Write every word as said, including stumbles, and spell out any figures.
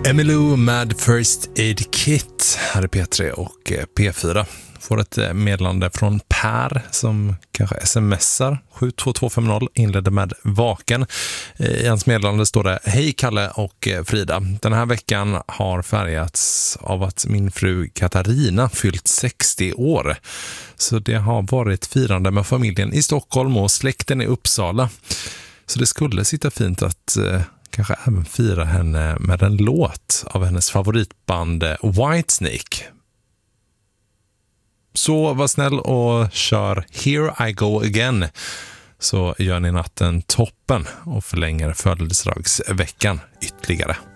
Emmylou med First Aid Kit här är P tre och P fyra. Får ett meddelande från Per som kanske smsar sju två två fem noll, inledde med vaken. I hans meddelande står det: Hej Kalle och Frida. Den här veckan har färgats av att min fru Katarina fyllt sextio år. Så det har varit firande med familjen i Stockholm och släkten i Uppsala. Så det skulle sitta fint att eh, kanske även fira henne med en låt av hennes favoritband Whitesnake. Så var snäll och kör Here I Go Again, så gör ni natten toppen och förlänger födelsedagsveckan ytterligare.